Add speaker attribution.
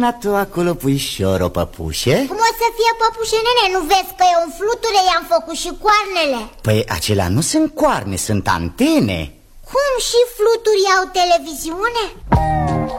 Speaker 1: Tu acolo puișor o păpușe?
Speaker 2: Cum o să fie păpușe, nene? Nu vezi că e un fluture, i-am făcut și coarnele.
Speaker 1: Păi acelea nu sunt coarne, sunt antene.
Speaker 2: Cum și fluturii au televiziune?